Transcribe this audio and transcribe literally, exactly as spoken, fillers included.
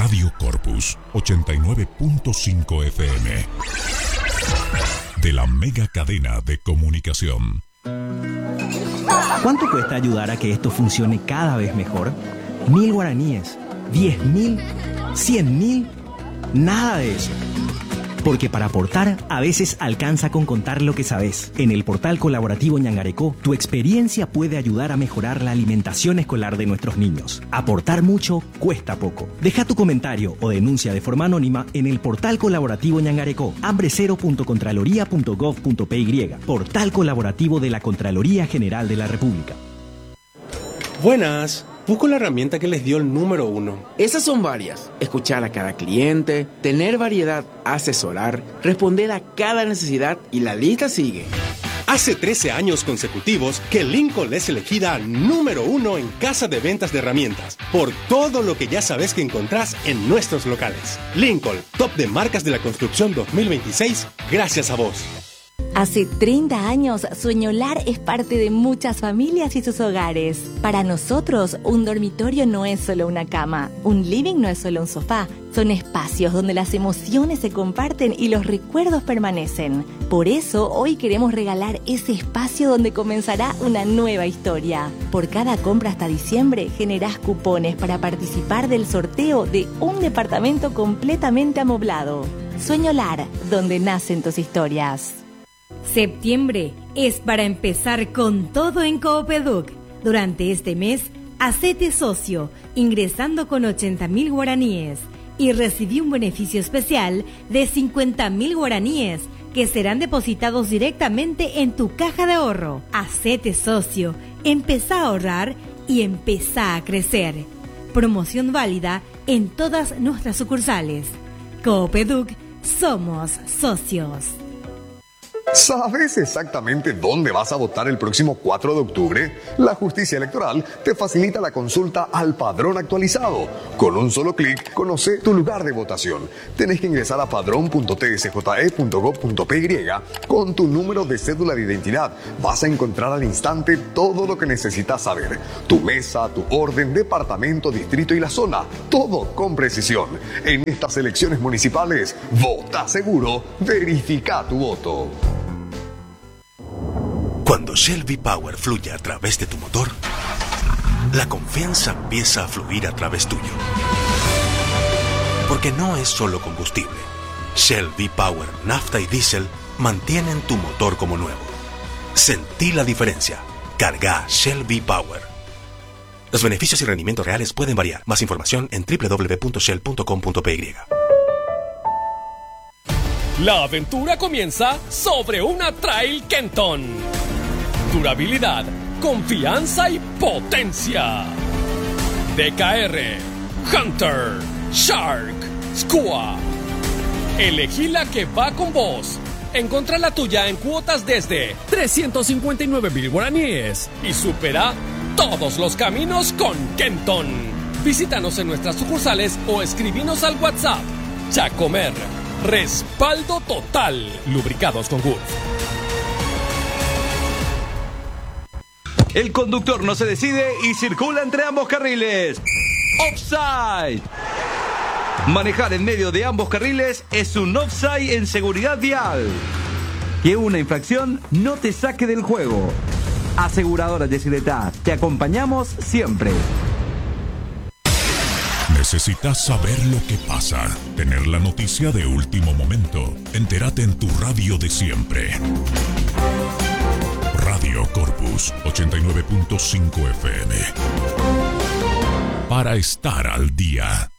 Radio Corpus ochenta y nueve punto cinco F M. De la mega cadena de comunicación. ¿Cuánto cuesta ayudar a que esto funcione cada vez mejor? Mil guaraníes, diez mil, cien mil, nada de eso. Porque para aportar, a veces alcanza con contar lo que sabes. En el portal colaborativo Ñangarecó, tu experiencia puede ayudar a mejorar la alimentación escolar de nuestros niños. Aportar mucho cuesta poco. Deja tu comentario o denuncia de forma anónima en el portal colaborativo Ñangarecó, hambre cero punto contraloría punto gov punto py, portal colaborativo de la Contraloría General de la República. Buenas. Busco la herramienta que les dio el número uno. Esas son varias. Escuchar a cada cliente, tener variedad, asesorar, responder a cada necesidad y la lista sigue. Hace trece años consecutivos que Lincoln es elegida número uno en casa de ventas de herramientas por todo lo que ya sabes que encontrás en nuestros locales. Lincoln, top de marcas de la construcción dos mil veintiséis, gracias a vos. Hace treinta años, Sueñolar es parte de muchas familias y sus hogares. Para nosotros, un dormitorio no es solo una cama, un living no es solo un sofá. Son espacios donde las emociones se comparten y los recuerdos permanecen. Por eso, hoy queremos regalar ese espacio donde comenzará una nueva historia. Por cada compra hasta diciembre, generás cupones para participar del sorteo de un departamento completamente amoblado. Sueñolar, donde nacen tus historias. Septiembre es para empezar con todo en Coopeduc. Durante este mes, hacete socio ingresando con ochenta mil guaraníes y recibí un beneficio especial de cincuenta mil guaraníes que serán depositados directamente en tu caja de ahorro. Hacete socio, empezá a ahorrar y empezá a crecer. Promoción válida en todas nuestras sucursales. Coopeduc, somos socios. ¿Sabes exactamente dónde vas a votar el próximo cuatro de octubre? La Justicia Electoral te facilita la consulta al padrón actualizado. Con un solo clic, conoce tu lugar de votación. Tenés que ingresar a padrón punto t s j e punto gov punto p y con tu número de cédula de identidad. Vas a encontrar al instante todo lo que necesitas saber. Tu mesa, tu orden, departamento, distrito y la zona. Todo con precisión. En estas elecciones municipales, vota seguro, verifica tu voto. Cuando Shell V-Power fluye a través de tu motor, la confianza empieza a fluir a través tuyo. Porque no es solo combustible. Shell V-Power, nafta y diésel mantienen tu motor como nuevo. Sentí la diferencia. Carga Shell V-Power. Los beneficios y rendimientos reales pueden variar. Más información en doble u doble u doble u punto shell punto com punto p y. La aventura comienza sobre una Trail Kenton. Durabilidad, confianza y potencia. D K R, Hunter, Shark, Skua. Elegí la que va con vos. Encontrá la tuya en cuotas desde trescientos cincuenta y nueve mil guaraníes y supera todos los caminos con Kenton. Visítanos en nuestras sucursales o escribinos al WhatsApp. Chacomer, respaldo total. Lubricados con Gulf. El conductor no se decide y circula entre ambos carriles. Offside. Manejar en medio de ambos carriles es un offside en seguridad vial. Que una infracción no te saque del juego. Aseguradora Yesileta, te acompañamos siempre. ¿Necesitas saber lo que pasa? Tener la noticia de último momento. Entérate en tu radio de siempre. Radio Corpus ochenta y nueve punto cinco F M. Para estar al día.